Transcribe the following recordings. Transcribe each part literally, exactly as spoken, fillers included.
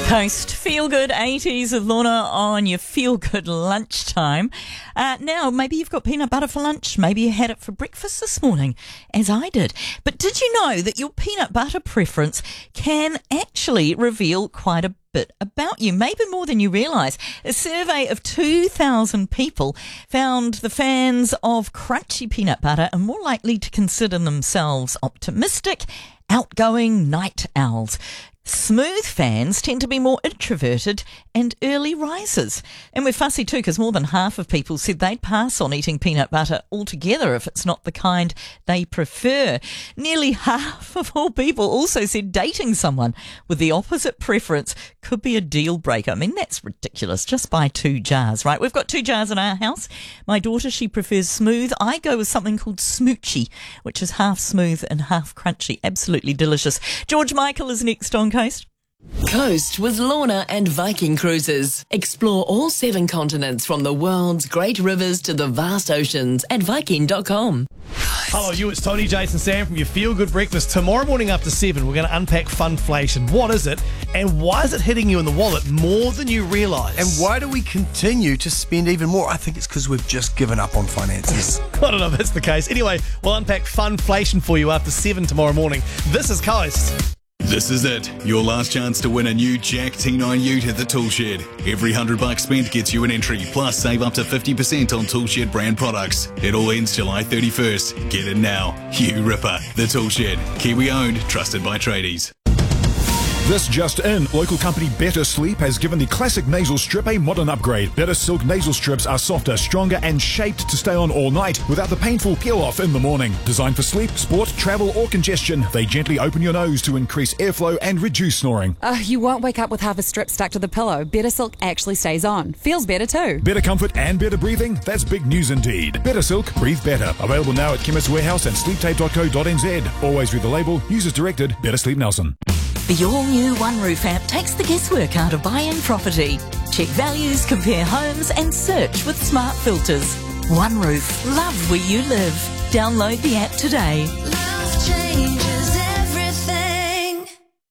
Coast. Feel Good eighties of Lorna on your Feel Good lunchtime. Uh, now, maybe you've got peanut butter for lunch. Maybe you had it for breakfast this morning, as I did. But did you know that your peanut butter preference can actually reveal quite a bit about you, maybe more than you realise? A survey of two thousand people found the fans of crunchy peanut butter are more likely to consider themselves optimistic, outgoing night owls. Smooth fans tend to be more introverted and early risers. And we're fussy too, because more than half of people said they'd pass on eating peanut butter altogether if it's not the kind they prefer. Nearly half of all people also said dating someone with the opposite preference could be a deal breaker. I mean, that's ridiculous. Just buy two jars, right? We've got two jars in our house. My daughter, she prefers smooth. I go with something called Smoochie, which is half smooth and half crunchy. Absolutely delicious. George Michael is next on Coast. Coast with Lorna and Viking Cruises. Explore all seven continents from the world's great rivers to the vast oceans at Viking dot com. Hello, you. It's Tony, Jason, Sam from your Feel Good Breakfast. Tomorrow morning after seven, we're going to unpack funflation. What is it, and why is it hitting you in the wallet more than you realise? And why do we continue to spend even more? I think it's because we've just given up on finances. I don't know if that's the case. Anyway, we'll unpack funflation for you after seven tomorrow morning. This is Coast. This is it. Your last chance to win a new Jack T nine Ute at the Toolshed. Every hundred bucks spent gets you an entry, plus save up to fifty percent on Toolshed brand products. It all ends July thirty-first. Get it now. You ripper. The Toolshed. Kiwi owned, trusted by tradies. This just in, local company Better Sleep has given the classic nasal strip a modern upgrade. Better Silk nasal strips are softer, stronger and shaped to stay on all night without the painful peel-off in the morning. Designed for sleep, sport, travel or congestion, they gently open your nose to increase airflow and reduce snoring. Uh, you won't wake up with half a strip stuck to the pillow. Better Silk actually stays on. Feels better too. Better comfort and better breathing? That's big news indeed. Better Silk, breathe better. Available now at Chemist Warehouse and sleep tape dot co dot n z. Always read the label. Users directed. Better Sleep Nelson. The all-new One Roof app takes the guesswork out of buying property. Check values, compare homes and search with smart filters. One Roof. Love where you live. Download the app today. Love changes everything.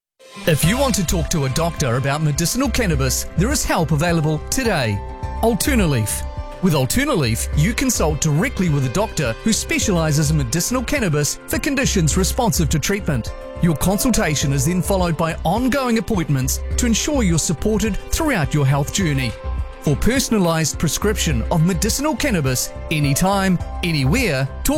If you want to talk to a doctor about medicinal cannabis, there is help available today. Alternaleaf. With Alternaleaf, you consult directly with a doctor who specialises in medicinal cannabis for conditions responsive to treatment. Your consultation is then followed by ongoing appointments to ensure you're supported throughout your health journey. For personalised prescription of medicinal cannabis, anytime, anywhere, talk